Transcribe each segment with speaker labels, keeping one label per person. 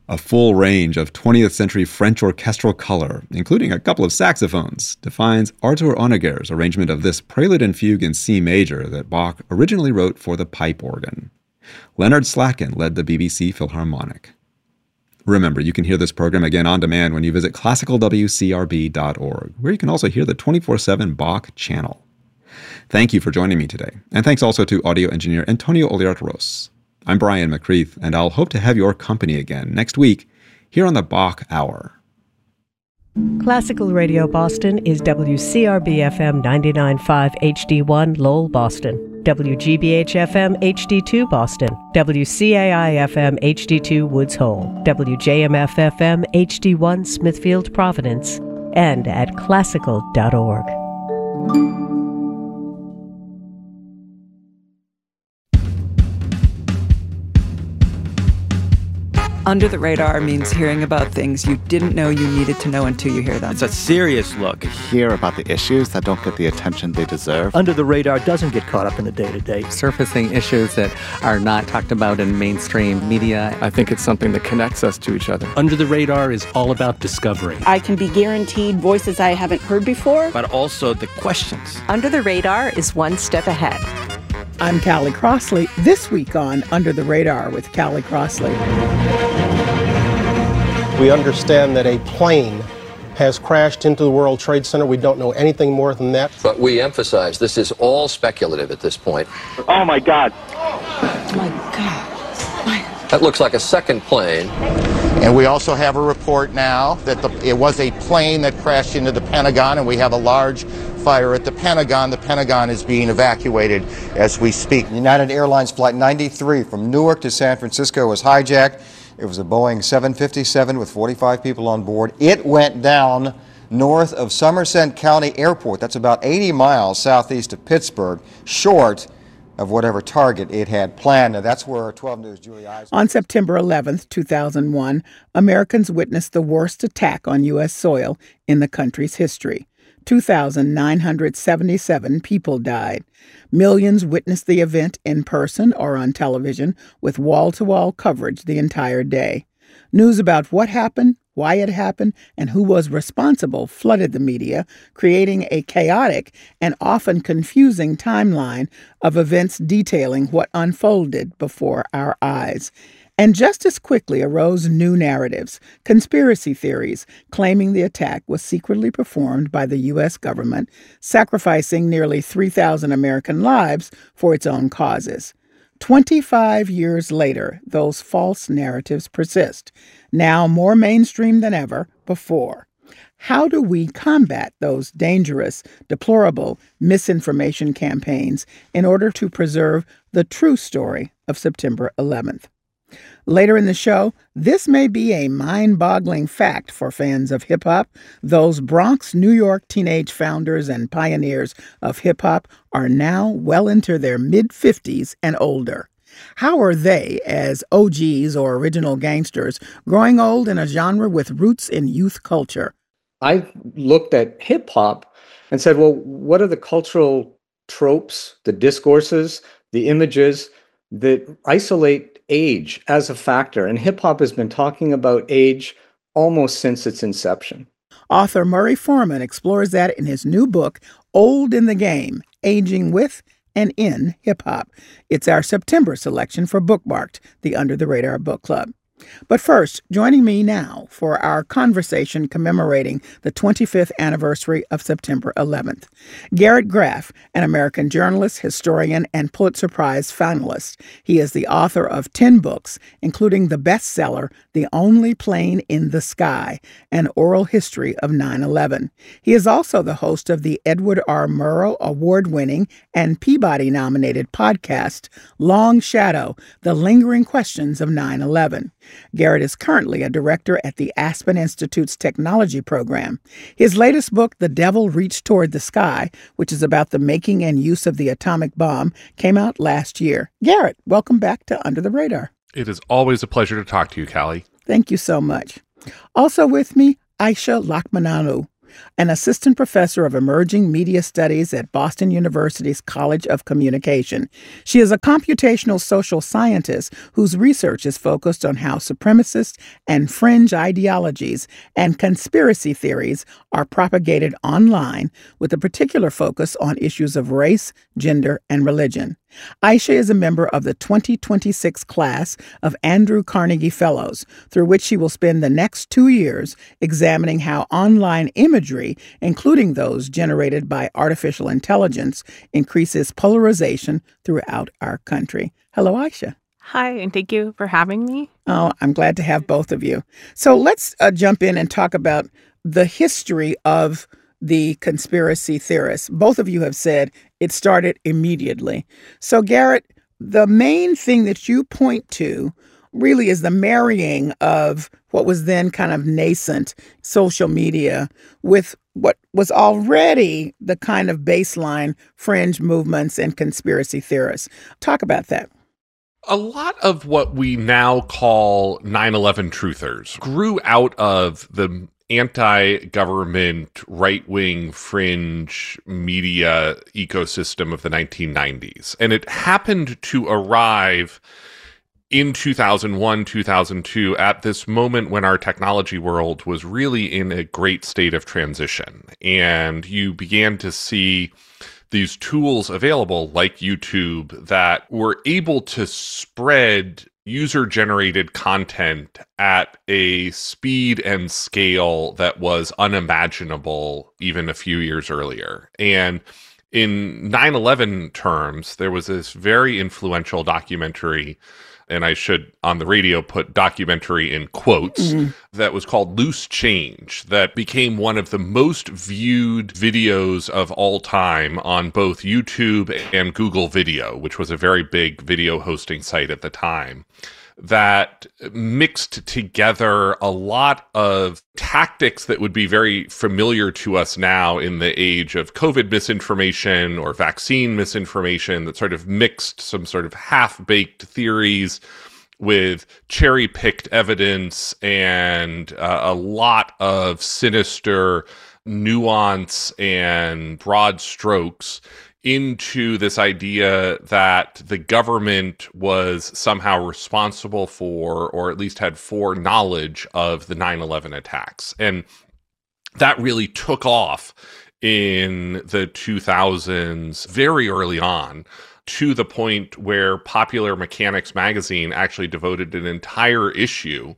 Speaker 1: A full range of 20th century French orchestral color, including a couple of saxophones, defines Arthur Honegger's arrangement of this prelude and fugue in C major that Bach originally wrote for the pipe organ. Leonard Slatkin led the BBC Philharmonic. Remember, you can hear this program again on demand when you visit classicalwcrb.org, where you can also hear the 24/7 Bach channel. Thank you for joining me today, and thanks also to audio engineer Antonio Oliart-Ros. I'm Brian McCreath, and I'll hope to have your company again next week here on the Bach Hour.
Speaker 2: Classical Radio Boston is WCRB-FM 99.5 HD1 Lowell, Boston, WGBH-FM HD2 Boston, WCAI-FM HD2 Woods Hole, WJMF-FM HD1 Smithfield, Providence, and at classical.org.
Speaker 3: Under the Radar means hearing about things you didn't know you needed to know until you hear them.
Speaker 4: It's a serious look.
Speaker 5: Hear about the issues that don't get the attention they deserve.
Speaker 6: Under the Radar doesn't get caught up in the day-to-day.
Speaker 7: Surfacing issues that are not talked about in mainstream media.
Speaker 8: I think it's something that connects us to each other.
Speaker 9: Under the Radar is all about discovery.
Speaker 10: I can be guaranteed voices I haven't heard before.
Speaker 4: But also the questions.
Speaker 11: Under the Radar is one step ahead.
Speaker 12: I'm Callie Crossley. This week on Under the Radar with Callie Crossley.
Speaker 13: We understand that a plane has crashed into the World Trade Center. We don't know anything more than that.
Speaker 14: But we emphasize this is all speculative at this point.
Speaker 15: Oh, my God.
Speaker 10: Oh, my God.
Speaker 14: That looks like a second plane.
Speaker 16: And we also have a report now that it was a plane that crashed into the Pentagon, and we have a large fire at the Pentagon. The Pentagon is being evacuated as we speak.
Speaker 17: United Airlines Flight 93 from Newark to San Francisco was hijacked. It was a Boeing 757 with 45 people on board. It went down north of Somerset County Airport. That's about 80 miles southeast of Pittsburgh, short of whatever target it had planned. Now, that's where 12 News' Julie Eisen.
Speaker 12: On September 11th, 2001, Americans witnessed the worst attack on U.S. soil in the country's history. 2,977 people died. Millions witnessed the event in person or on television with wall-to-wall coverage the entire day. News about what happened, why it happened, and who was responsible flooded the media, creating a chaotic and often confusing timeline of events detailing what unfolded before our eyes. And just as quickly arose new narratives, conspiracy theories claiming the attack was secretly performed by the U.S. government, sacrificing nearly 3,000 American lives for its own causes. 25 years later, those false narratives persist, now more mainstream than ever before. How do we combat those dangerous, deplorable misinformation campaigns in order to preserve the true story of September 11th? Later in the show, this may be a mind-boggling fact for fans of hip-hop. Those Bronx, New York teenage founders and pioneers of hip-hop are now well into their mid-50s and older. How are they, as OGs or original gangsters, growing old in a genre with roots in youth culture?
Speaker 7: I looked at hip-hop and said, well, what are the cultural tropes, the discourses, the images that isolate age as a factor? And hip-hop has been talking about age almost since its inception.
Speaker 12: Author Murray Foreman explores that in his new book, Old in the Game, Aging with and in Hip-Hop. It's our September selection for Bookmarked, the Under the Radar Book Club. But first, joining me now for our conversation commemorating the 25th anniversary of September 11th, Garrett Graff, an American journalist, historian, and Pulitzer Prize finalist. He is the author of 10 books, including the bestseller, The Only Plane in the Sky, An Oral History of 9/11. He is also the host of the Edward R. Murrow award-winning and Peabody-nominated podcast, Long Shadow, The Lingering Questions of 9/11. Garrett is currently a director at the Aspen Institute's technology program. His latest book, The Devil Reached Toward the Sky, which is about the making and use of the atomic bomb, came out last year. Garrett, welcome back to Under the Radar.
Speaker 18: It is always a pleasure to talk to you, Callie.
Speaker 12: Thank you so much. Also with me, Aisha Lakmananu. an assistant professor of emerging media studies at Boston University's College of Communication. She is a computational social scientist whose research is focused on how supremacist and fringe ideologies and conspiracy theories are propagated online, with a particular focus on issues of race, gender, and religion. Aisha is a member of the 2026 class of Andrew Carnegie Fellows, through which she will spend the next 2 years examining how online imagery, including those generated by artificial intelligence, increases polarization throughout our country. Hello, Aisha.
Speaker 15: Hi, and thank you for having me.
Speaker 12: Oh, I'm glad to have both of you. So let's jump in and talk about the history of the conspiracy theorists. Both of you have said it started immediately. So, Garrett, the main thing that you point to really is the marrying of what was then kind of nascent social media with what was already the kind of baseline fringe movements and conspiracy theorists. Talk about that.
Speaker 18: A lot of what we now call 9/11 truthers grew out of the anti-government, right-wing, fringe media ecosystem of the 1990s. And it happened to arrive in 2001, 2002, at this moment when our technology world was really in a great state of transition. And you began to see these tools available like YouTube that were able to spread user-generated content at a speed and scale that was unimaginable even a few years earlier. And in 9/11 terms, there was this very influential documentary, and I should, on the radio, put documentary in quotes, that was called Loose Change, that became one of the most viewed videos of all time on both YouTube and Google Video, which was a very big video hosting site at the time, that mixed together a lot of tactics that would be very familiar to us now in the age of COVID misinformation or vaccine misinformation, that sort of mixed some sort of half-baked theories with cherry-picked evidence and a lot of sinister nuance and broad strokes into this idea that the government was somehow responsible for, or at least had foreknowledge of, the 9/11 attacks. And that really took off in the 2000s, very early on, to the point where Popular Mechanics magazine actually devoted an entire issue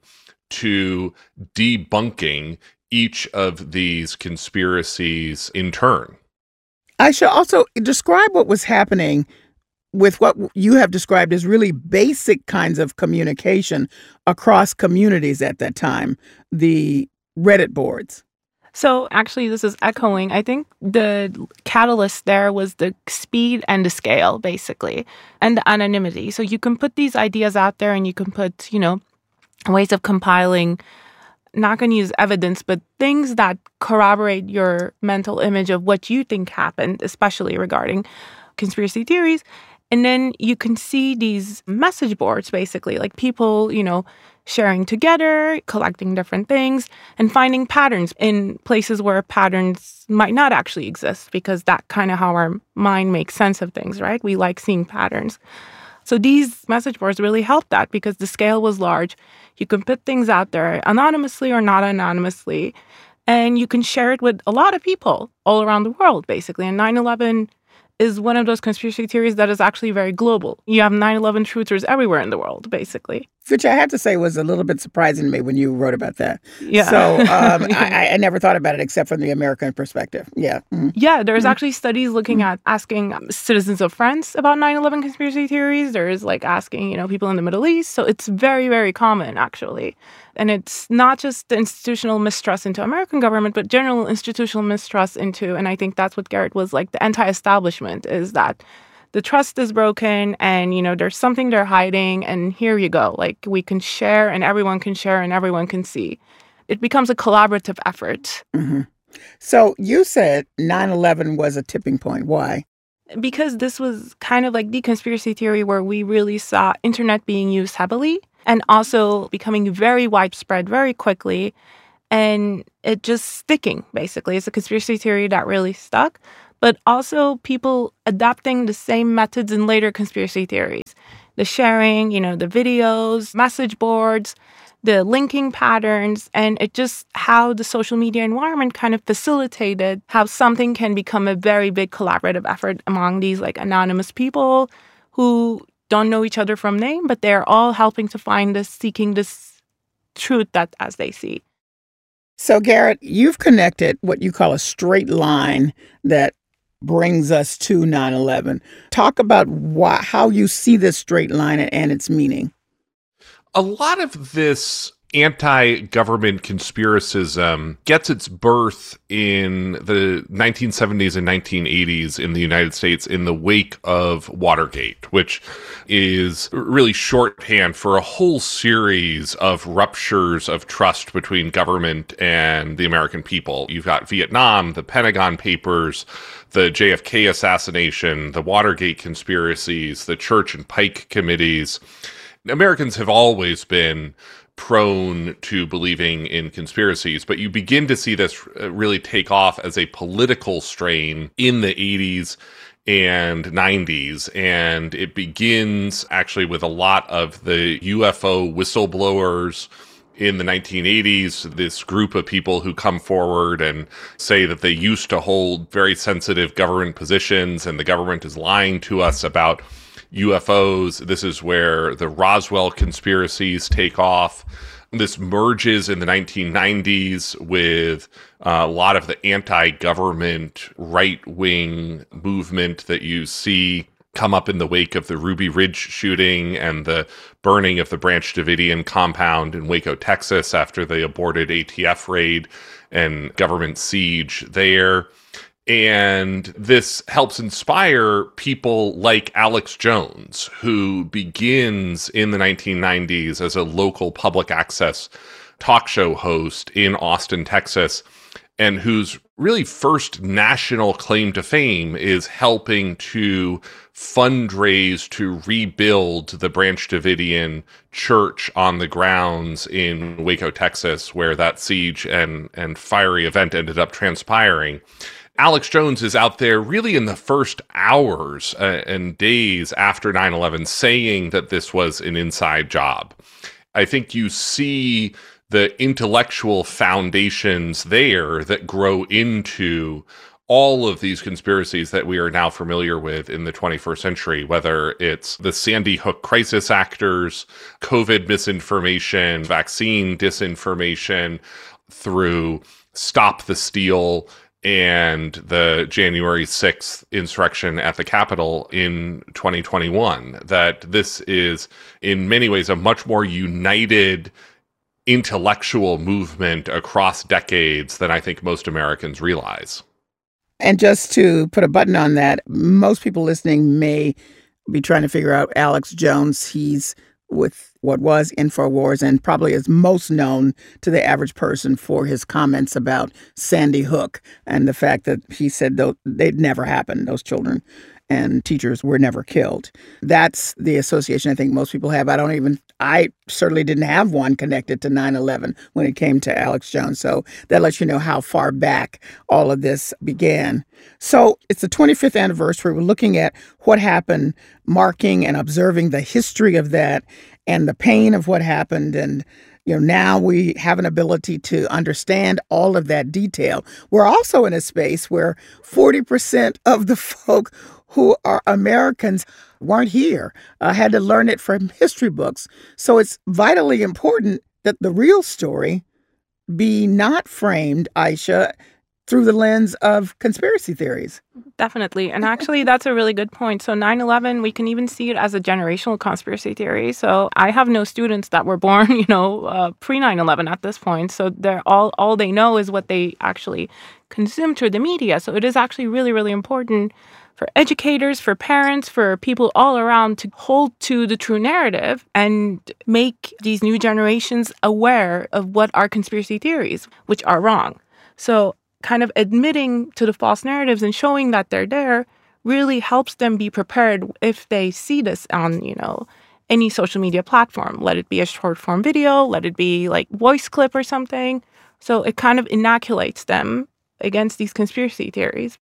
Speaker 18: to debunking each of these conspiracies in turn.
Speaker 12: Aisha, also describe what was happening with what you have described as really basic kinds of communication across communities at that time, the Reddit boards.
Speaker 15: So actually, this is echoing. I think the catalyst there was the speed and the scale, basically, and the anonymity. So you can put these ideas out there and you can put, ways of compiling, not going to use evidence, but things that corroborate your mental image of what you think happened, especially regarding conspiracy theories. And then you can see these message boards, basically, like people, sharing together, collecting different things, and finding patterns in places where patterns might not actually exist, because that's kind of how our mind makes sense of things, right? We like seeing patterns. So these message boards really helped that because the scale was large. You can put things out there anonymously or not anonymously, and you can share it with a lot of people all around the world, basically. And 9/11 is one of those conspiracy theories that is actually very global. You have 9/11 truthers everywhere in the world, basically.
Speaker 12: Which I have to say was a little bit surprising to me when you wrote about that.
Speaker 15: Yeah.
Speaker 12: So I never thought about it except from the American perspective. Yeah. Mm-hmm.
Speaker 15: Yeah, there's actually studies looking at asking citizens of France about 9/11 conspiracy theories. There's asking, people in the Middle East. So it's very, very common, actually. And it's not just the institutional mistrust into American government, but general institutional mistrust into, and I think that's what Garrett was like, the anti-establishment, is that the trust is broken and, there's something they're hiding, and here you go. We can share and everyone can share and everyone can see. It becomes a collaborative effort.
Speaker 12: Mm-hmm. So you said 9/11 was a tipping point. Why?
Speaker 15: Because this was kind of like the conspiracy theory where we really saw internet being used heavily and also becoming very widespread very quickly. and it just sticking, basically. It's a conspiracy theory that really stuck. But also people adapting the same methods in later conspiracy theories. The sharing, the videos, message boards, the linking patterns, and it just how the social media environment kind of facilitated how something can become a very big collaborative effort among these like anonymous people who don't know each other from name, but they're all helping to find this, seeking this truth that as they see.
Speaker 12: So Garrett, you've connected what you call a straight line that brings us to 9/11. Talk about how you see this straight line and its meaning.
Speaker 18: A lot of this anti-government conspiracism gets its birth in the 1970s and 1980s in the United States in the wake of Watergate, which is really shorthand for a whole series of ruptures of trust between government and the American people. You've got Vietnam, the Pentagon Papers, the JFK assassination, the Watergate conspiracies, the Church and Pike committees. Americans have always been prone to believing in conspiracies, but you begin to see this really take off as a political strain in the 80s and 90s. And it begins actually with a lot of the UFO whistleblowers in the 1980s, this group of people who come forward and say that they used to hold very sensitive government positions and the government is lying to us about UFOs. This is where the Roswell conspiracies take off. This merges in the 1990s with a lot of the anti-government right-wing movement that you see come up in the wake of the Ruby Ridge shooting and the burning of the Branch Davidian compound in Waco, Texas after the aborted ATF raid and government siege there. And this helps inspire people like Alex Jones, who begins in the 1990s as a local public access talk show host in Austin, Texas, and whose really first national claim to fame is helping to fundraise to rebuild the Branch Davidian church on the grounds in Waco, Texas, where that siege and fiery event ended up transpiring. Alex Jones is out there really in the first hours and days after 9/11 saying that this was an inside job. I think you see the intellectual foundations there that grow into all of these conspiracies that we are now familiar with in the 21st century, whether it's the Sandy Hook crisis actors, COVID misinformation, vaccine disinformation, through Stop the Steal, and the January 6th insurrection at the Capitol in 2021, that this is in many ways a much more united intellectual movement across decades than I think most Americans realize.
Speaker 12: And just to put a button on that, most people listening may be trying to figure out Alex Jones. He's with what was InfoWars and probably is most known to the average person for his comments about Sandy Hook and the fact that he said they'd never happened. Those children and teachers were never killed. That's the association I think most people have. I certainly didn't have one connected to 9/11 when it came to Alex Jones. So that lets you know how far back all of this began. So it's the 25th anniversary. We're looking at what happened, marking and observing the history of that and the pain of what happened. And now we have an ability to understand all of that detail. We're also in a space where 40% of the folk who are Americans weren't here, had to learn it from history books. So it's vitally important that the real story be not framed, Aisha, through the lens of conspiracy theories.
Speaker 15: Definitely. And actually, that's a really good point. So 9/11, we can even see it as a generational conspiracy theory. So I have no students that were born, pre-9/11 at this point. So they're all they know is what they actually consume through the media. So it is actually really, really important for educators, for parents, for people all around to hold to the true narrative and make these new generations aware of what are conspiracy theories, which are wrong. So kind of admitting to the false narratives and showing that they're there really helps them be prepared if they see this on, any social media platform. Let it be a short form video, let it be like voice clip or something. So it kind of inoculates them against these conspiracy theories.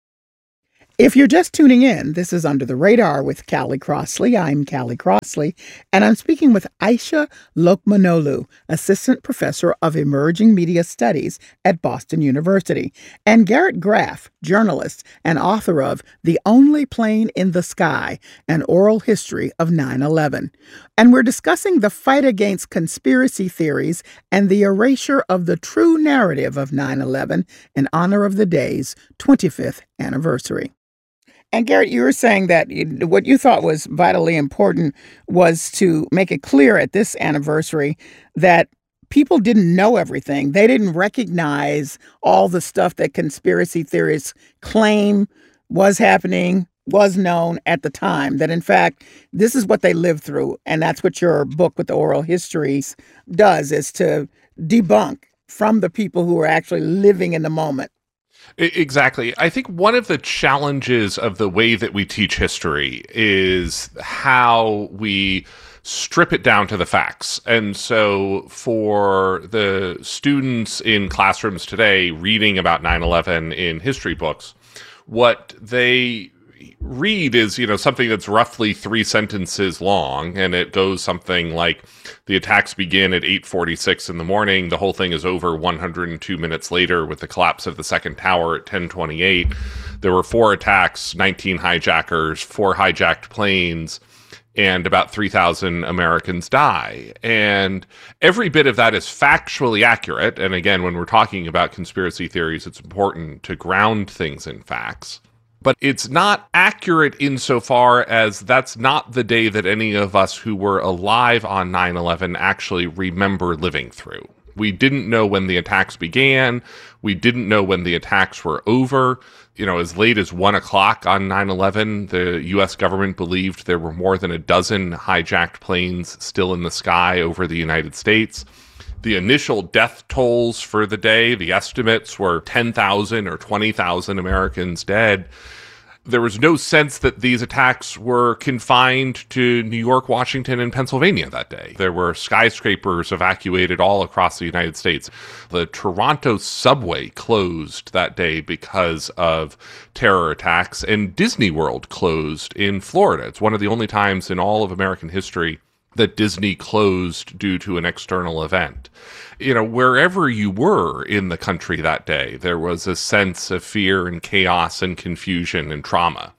Speaker 12: If you're just tuning in, this is Under the Radar with Callie Crossley. I'm Callie Crossley, and I'm speaking with Aisha Lokmanoglu, Assistant Professor of Emerging Media Studies at Boston University, and Garrett Graff, journalist and author of The Only Plane in the Sky, An Oral History of 9/11. And we're discussing the fight against conspiracy theories and the erasure of the true narrative of 9/11 in honor of the day's 25th anniversary. And Garrett, you were saying that what you thought was vitally important was to make it clear at this anniversary that people didn't know everything. They didn't recognize all the stuff that conspiracy theorists claim was happening, was known at the time, that in fact, this is what they lived through. And that's what your book with the oral histories does, is to debunk from the people who are actually living in the moment.
Speaker 18: Exactly. I think one of the challenges of the way that we teach history is how we strip it down to the facts. And so for the students in classrooms today reading about 9/11 in history books, what they read is, something that's roughly 3 sentences long, and it goes something like, the attacks begin at 8:46 in the morning. The whole thing is over 102 minutes later with the collapse of the second tower at 10:28. There were 4 attacks, 19 hijackers, 4 hijacked planes, and about 3,000 Americans die. And every bit of that is factually accurate. And again, when we're talking about conspiracy theories, it's important to ground things in facts. But it's not accurate insofar as that's not the day that any of us who were alive on 9/11 actually remember living through. We didn't know when the attacks began. We didn't know when the attacks were over. As late as 1 o'clock on 9/11, the U.S. government believed there were more than a dozen hijacked planes still in the sky over the United States. The initial death tolls for the day, the estimates were 10,000 or 20,000 Americans dead. There was no sense that these attacks were confined to New York, Washington, and Pennsylvania that day. There were skyscrapers evacuated all across the United States. The Toronto subway closed that day because of terror attacks, and Disney World closed in Florida. It's one of the only times in all of American history that Disney closed due to an external event. Wherever you were in the country that day, there was a sense of fear and chaos and confusion and trauma.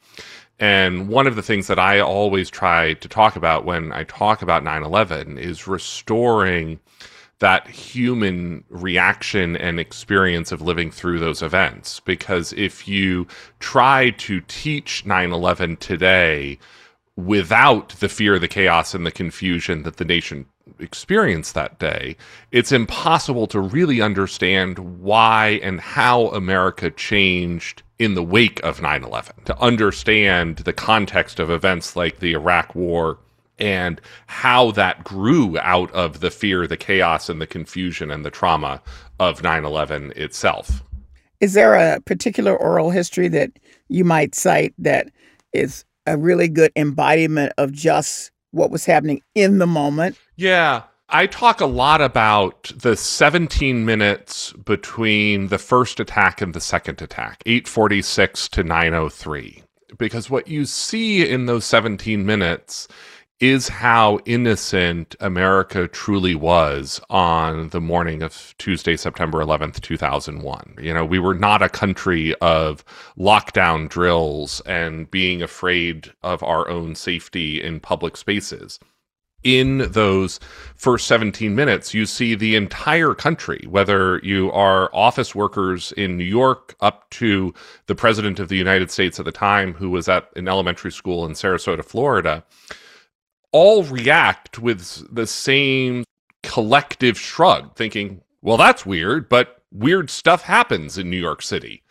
Speaker 18: And one of the things that I always try to talk about when I talk about 9/11 is restoring that human reaction and experience of living through those events. Because if you try to teach 9/11 today without the fear, the chaos, and the confusion that the nation experienced that day, it's impossible to really understand why and how America changed in the wake of 9/11, to understand the context of events like the Iraq War and how that grew out of the fear, the chaos, and the confusion and the trauma of 9/11 itself.
Speaker 12: Is there a particular oral history that you might cite that is a really good embodiment of just what was happening in the moment?
Speaker 18: Yeah. I talk a lot about the 17 minutes between the first attack and the second attack, 8:46 to 9:03. Because what you see in those 17 minutes is how innocent America truly was on the morning of Tuesday, September 11th, 2001. We were not a country of lockdown drills and being afraid of our own safety in public spaces. In those first 17 minutes, you see the entire country, whether you are office workers in New York up to the president of the United States at the time, who was at an elementary school in Sarasota, Florida, all react with the same collective shrug, thinking, well, that's weird, but weird stuff happens in New York City.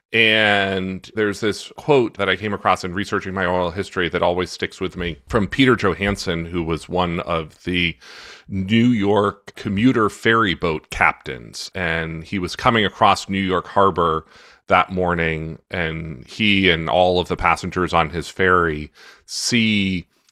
Speaker 18: And there's this quote that I came across in researching my oral history that always sticks with me from Peter Johansson, who was one of the New York commuter ferry boat captains. And he was coming across New York Harbor that morning, and he and all of the passengers on his ferry see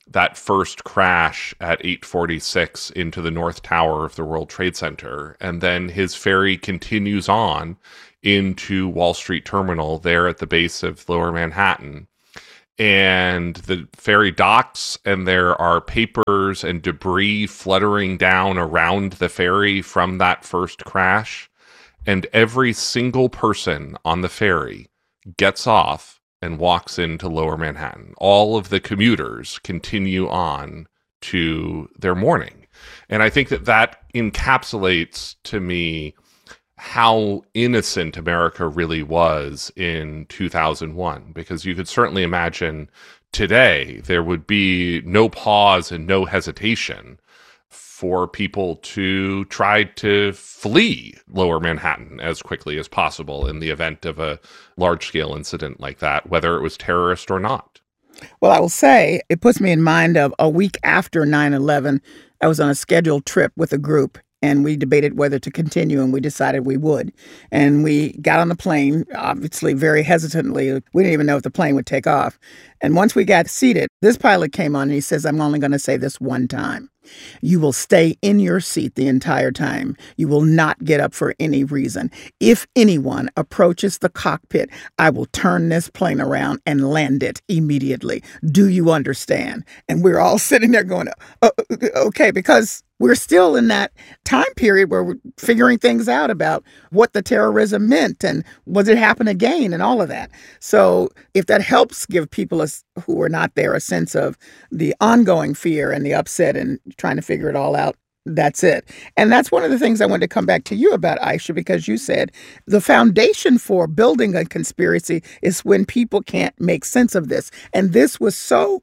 Speaker 18: that first crash at 8:46 into the North Tower of the World Trade Center. And then his ferry continues on into Wall Street Terminal there at the base of Lower Manhattan. And the ferry docks, and there are papers and debris fluttering down around the ferry from that first crash. And every single person on the ferry gets off and walks into Lower Manhattan. All of the commuters continue on to their morning. And I think that that encapsulates to me how innocent America really was in 2001, because you could certainly imagine today there would be no pause and no hesitation for people to try to flee Lower Manhattan as quickly as possible in the event of a large-scale incident like that, whether it was terrorist or not.
Speaker 12: Well, I will say it puts me in mind of a week after 9/11, I was on a scheduled trip with a group, and we debated whether to continue, and we decided we would. And we got on the plane, obviously very hesitantly. We didn't even know if the plane would take off. And once we got seated, this pilot came on and he says, "I'm only going to say this one time. You will stay in your seat the entire time. You will not get up for any reason. If anyone approaches the cockpit, I will turn this plane around and land it immediately. Do you understand?" And we're all sitting there going, okay, because we're still in that time period where we're figuring things out about what the terrorism meant and was it happen again and all of that. So if that helps give people who are not there a sense of the ongoing fear and the upset and trying to figure it all out, that's it. And that's one of the things I wanted to come back to you about, Aisha, because you said the foundation for building a conspiracy is when people can't make sense of this. And this was so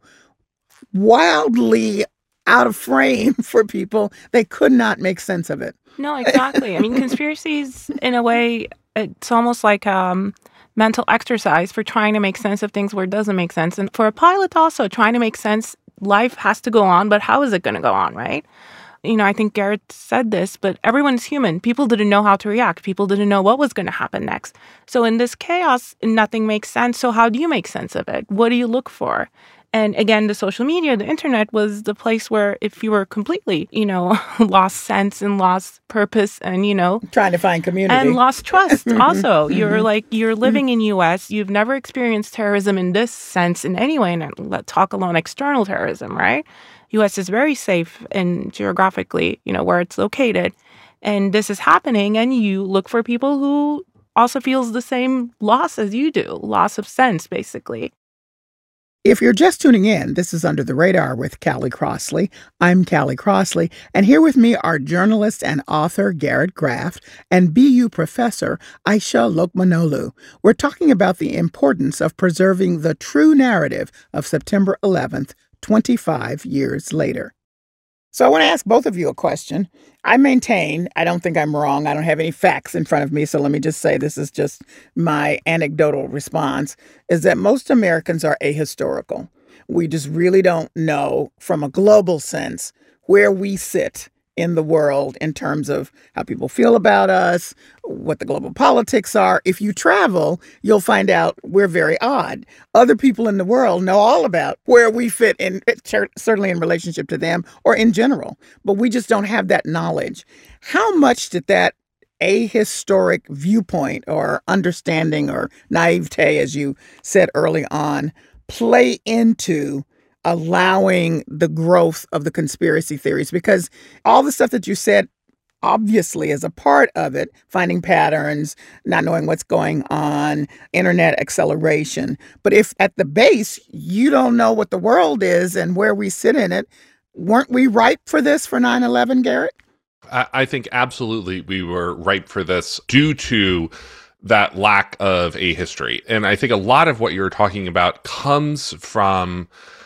Speaker 12: wildly out of frame for people, they could not make sense of it.
Speaker 15: No, exactly. I mean, conspiracies, in a way, it's almost like mental exercise for trying to make sense of things where it doesn't make sense. And for a pilot also, trying to make sense, life has to go on, but how is it going to go on, right? You know, I think Garrett said this, but everyone's human. People didn't know how to react. People didn't know what was going to happen next. So in this chaos, nothing makes sense. So how do you make sense of it? What do you look for? And again, the social media, the internet was the place where if you were completely, lost sense and lost purpose and,
Speaker 12: trying to find community
Speaker 15: and lost trust also. You're living in U.S. You've never experienced terrorism in this sense in any way. And let's talk alone external terrorism, right? U.S. is very safe and geographically, where it's located. And this is happening. And you look for people who also feels the same loss as you do, loss of sense, basically.
Speaker 12: If you're just tuning in, this is Under the Radar with Callie Crossley. I'm Callie Crossley, and here with me are journalist and author Garrett Graff and BU professor Aisha Lokmanoglu. We're talking about the importance of preserving the true narrative of September 11th, 25 years later. So I want to ask both of you a question. I maintain, I don't think I'm wrong. I don't have any facts in front of me. So let me just say this is just my anecdotal response, is that most Americans are ahistorical. We just really don't know from a global sense where we sit in the world in terms of how people feel about us, what the global politics are. If you travel, you'll find out we're very odd. Other people in the world know all about where we fit in, certainly in relationship to them or in general, but we just don't have that knowledge. How much did that ahistoric viewpoint or understanding or naivete, as you said early on, play into allowing the growth of the conspiracy theories? Because all the stuff that you said obviously is a part of it, finding patterns, not knowing what's going on, internet acceleration. But if at the base, you don't know what the world is and where we sit in it, weren't we ripe for this for 9/11, Garrett?
Speaker 18: I think absolutely we were ripe for this due to that lack of a history. And I think a lot of what you're talking about comes from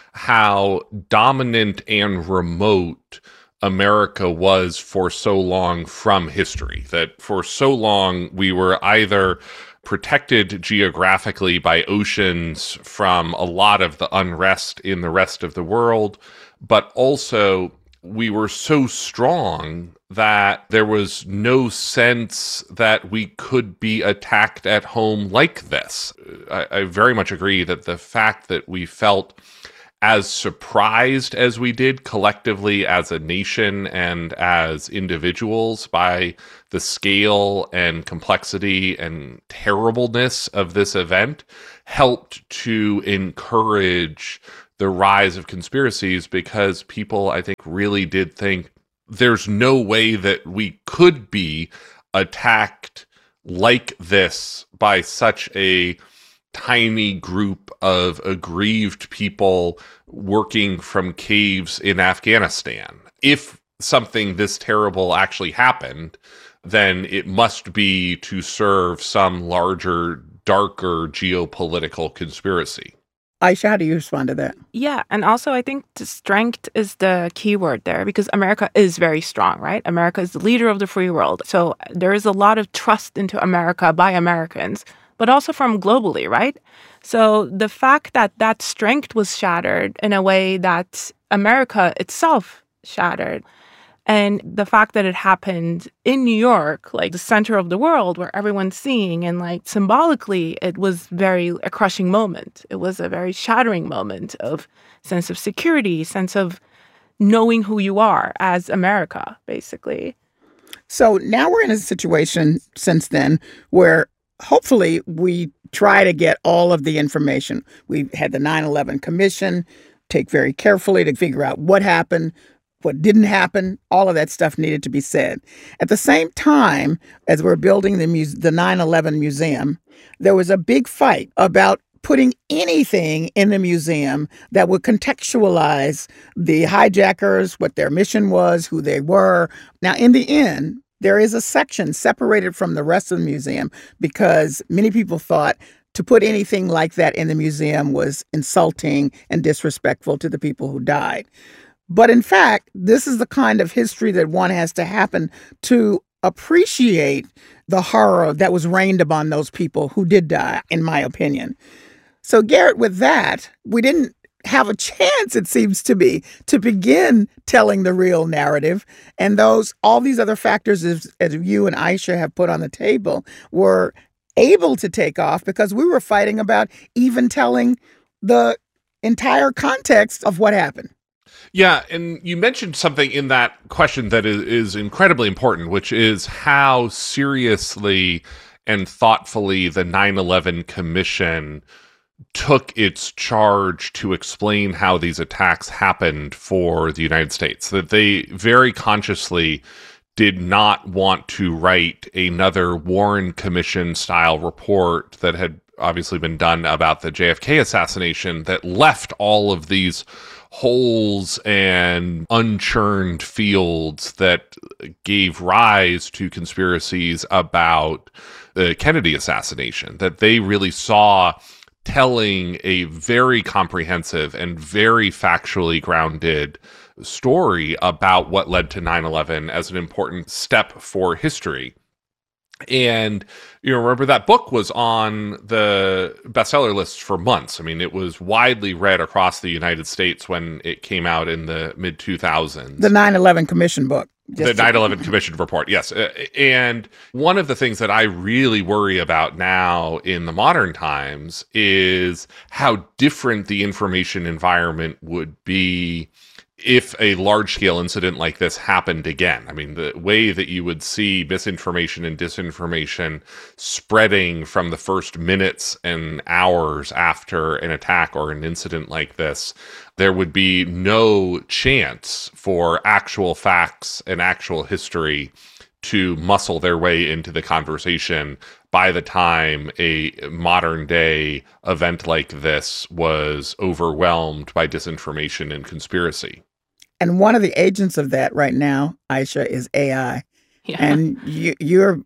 Speaker 18: how dominant and remote America was for so long from history, that for so long we were either protected geographically by oceans from a lot of the unrest in the rest of the world, but also we were so strong that there was no sense that we could be attacked at home like this. I very much agree that the fact that we felt as surprised as we did collectively as a nation and as individuals by the scale and complexity and terribleness of this event helped to encourage the rise of conspiracies, because people, I think, really did think there's no way that we could be attacked like this by such a tiny group of aggrieved people working from caves in Afghanistan. If something this terrible actually happened, then it must be to serve some larger, darker geopolitical conspiracy.
Speaker 12: Aisha, how do you respond to that?
Speaker 15: Yeah, and also I think the strength is the key word there, because America is very strong, right? America is the leader of the free world. So there is a lot of trust into America by Americans, but also from globally, right? So the fact that that strength was shattered in a way that America itself shattered, and the fact that it happened in New York, like the center of the world where everyone's seeing, and like symbolically, it was a crushing moment. It was a very shattering moment of sense of security, sense of knowing who you are as America, basically.
Speaker 12: So now we're in a situation since then where hopefully we try to get all of the information. We had the 9/11 Commission take very carefully to figure out what happened, what didn't happen. All of that stuff needed to be said. At the same time, as we're building the 9/11 museum, there was a big fight about putting anything in the museum that would contextualize the hijackers, what their mission was, who they were. Now, in the end, there is a section separated from the rest of the museum because many people thought to put anything like that in the museum was insulting and disrespectful to the people who died. But in fact, this is the kind of history that one has to happen to appreciate the horror that was rained upon those people who did die, in my opinion. So, Garrett, with that, we didn't have a chance, it seems to be, to begin telling the real narrative. And all these other factors, as you and Aisha have put on the table, were able to take off because we were fighting about even telling the entire context of what happened.
Speaker 18: Yeah, and you mentioned something in that question that is incredibly important, which is how seriously and thoughtfully the 9/11 Commission took its charge to explain how these attacks happened for the United States. That they very consciously did not want to write another Warren Commission-style report that had obviously been done about the JFK assassination that left all of these holes and unchurned fields that gave rise to conspiracies about the Kennedy assassination, that they really saw telling a very comprehensive and very factually grounded story about what led to 9/11 as an important step for history. And, remember that book was on the bestseller lists for months. I mean, it was widely read across the United States when it came out in the mid-2000s.
Speaker 12: The 9/11 Commission book.
Speaker 18: The 9/11 Commission report, yes. And one of the things that I really worry about now in the modern times is how different the information environment would be if a large-scale incident like this happened again. I mean, the way that you would see misinformation and disinformation spreading from the first minutes and hours after an attack or an incident like this, there would be no chance for actual facts and actual history to muscle their way into the conversation by the time a modern-day event like this was overwhelmed by disinformation and conspiracy.
Speaker 12: And one of the agents of that right now, Aisha, is AI. Yeah. And you're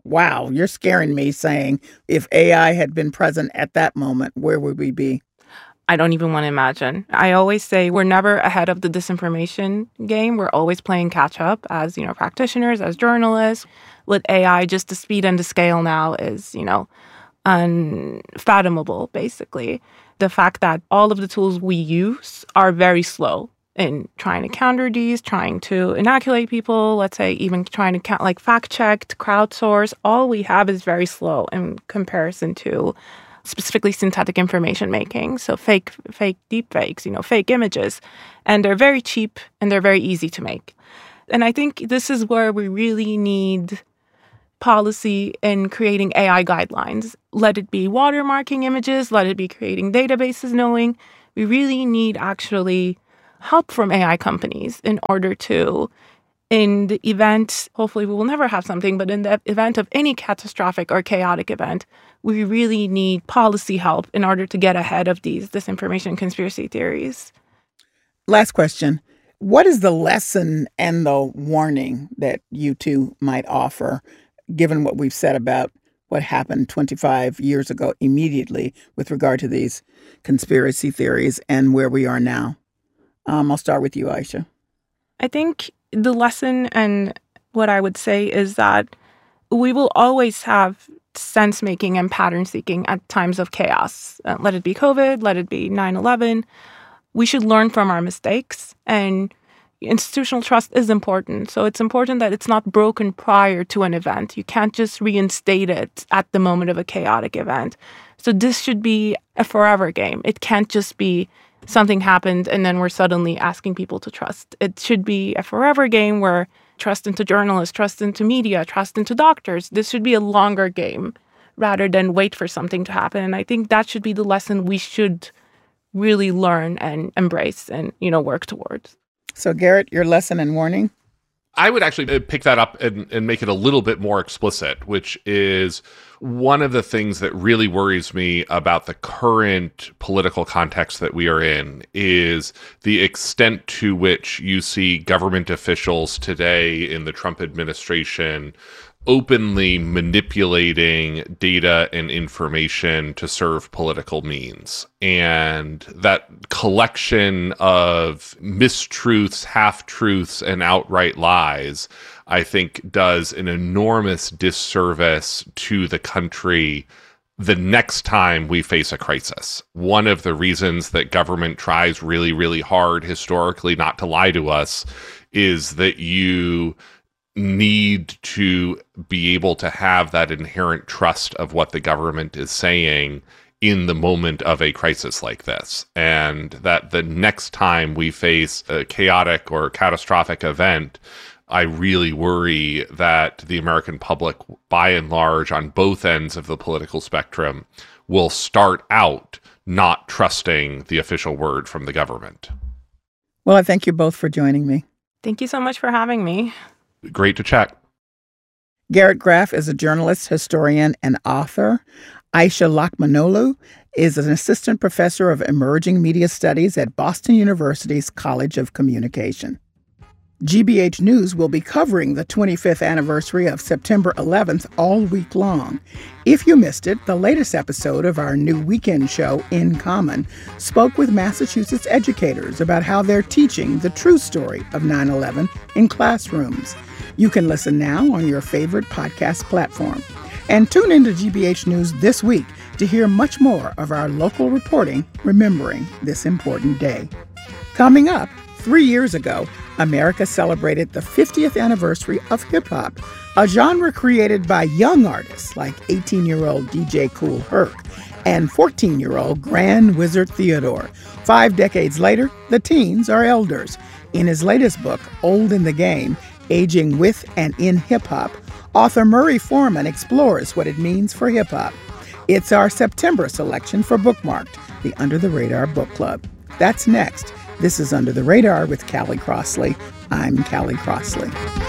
Speaker 12: scaring me saying if AI had been present at that moment, where would we be?
Speaker 15: I don't even want to imagine. I always say we're never ahead of the disinformation game. We're always playing catch up as, practitioners, as journalists. With AI, just the speed and the scale now is, unfathomable, basically. The fact that all of the tools we use are very slow in trying to counter these, trying to inoculate people, let's say even trying to fact check, to crowdsource. All we have is very slow in comparison to specifically synthetic information making. So fake deep fakes, fake images. And they're very cheap and they're very easy to make. And I think this is where we really need policy in creating AI guidelines. Let it be watermarking images, let it be creating databases knowing. We really need actually help from AI companies in order to, in the event, hopefully we will never have something, but in the event of any catastrophic or chaotic event, we really need policy help in order to get ahead of these disinformation conspiracy theories.
Speaker 12: Last question. What is the lesson and the warning that you two might offer, given what we've said about what happened 25 years ago immediately with regard to these conspiracy theories and where we are now? I'll start with you, Aisha.
Speaker 15: I think the lesson and what I would say is that we will always have sense-making and pattern-seeking at times of chaos. Let it be COVID, let it be 9/11. We should learn from our mistakes, and institutional trust is important. So it's important that it's not broken prior to an event. You can't just reinstate it at the moment of a chaotic event. So this should be a forever game. It can't just be something happened and then we're suddenly asking people to trust. It should be a forever game where trust into journalists, trust into media, trust into doctors. This should be a longer game rather than wait for something to happen. And I think that should be the lesson we should really learn and embrace and, work towards.
Speaker 12: So, Garrett, your lesson and warning?
Speaker 18: I would actually pick that up and make it a little bit more explicit, which is one of the things that really worries me about the current political context that we are in is the extent to which you see government officials today in the Trump administration openly manipulating data and information to serve political means. And that collection of mistruths, half-truths, and outright lies, I think, does an enormous disservice to the country the next time we face a crisis. One of the reasons that government tries really, really hard historically not to lie to us is that you need to be able to have that inherent trust of what the government is saying in the moment of a crisis like this. And that the next time we face a chaotic or catastrophic event, I really worry that the American public, by and large, on both ends of the political spectrum, will start out not trusting the official word from the government.
Speaker 12: Well, I thank you both for joining me.
Speaker 15: Thank you so much for having me.
Speaker 18: Great to chat.
Speaker 12: Garrett Graff is a journalist, historian, and author. Aisha Lakmanoglu is an assistant professor of emerging media studies at Boston University's College of Communication. GBH News will be covering the 25th anniversary of September 11th all week long. If you missed it, the latest episode of our new weekend show, In Common, spoke with Massachusetts educators about how they're teaching the true story of 9/11 in classrooms. You can listen now on your favorite podcast platform. And tune into GBH News this week to hear much more of our local reporting remembering this important day. Coming up, 3 years ago, America celebrated the 50th anniversary of hip-hop, a genre created by young artists like 18-year-old DJ Kool Herc and 14-year-old Grand Wizard Theodore. 5 decades later, the teens are elders. In his latest book, Old in the Game, Aging with and in Hip-Hop, author Murray Foreman explores what it means for hip-hop. It's our September selection for Bookmarked, the Under the Radar Book Club. That's next. This is Under the Radar with Callie Crossley. I'm Callie Crossley.